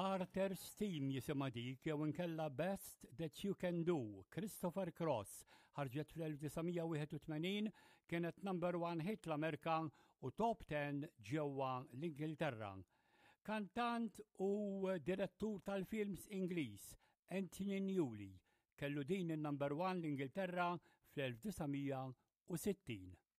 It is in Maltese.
Arthur's Theme jisimha dik jew inkella Best That You Can Do. Christopher Cross ħarġet fl-1981 kienet number 1 hit l-Amerika u top 10 ġewwa l-Ingilterra. Kantant u direttur tal-films Ingliż Anthony Newley kellu din il-number 1 l-Ingilterra fl-1960.